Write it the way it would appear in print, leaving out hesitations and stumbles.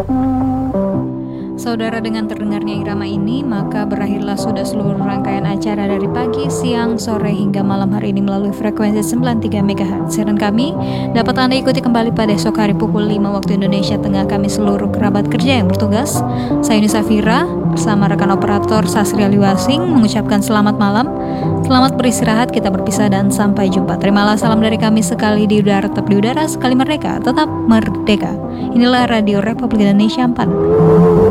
Saudara, dengan terdengarnya irama ini, maka berakhirlah sudah seluruh rangkaian acara dari pagi, siang, sore, hingga malam hari ini melalui frekuensi 93 MHz. Siaran kami dapat Anda ikuti kembali pada esok hari pukul 5 waktu Indonesia Tengah. Kami seluruh kerabat kerja yang bertugas, saya Yuni Safira bersama rekan operator Sasri Aliwasing mengucapkan selamat malam, selamat beristirahat, kita berpisah dan sampai jumpa. Terimalah salam dari kami, sekali di udara tetap di udara, sekali merdeka tetap merdeka. Inilah Radio Republik Indonesia 4.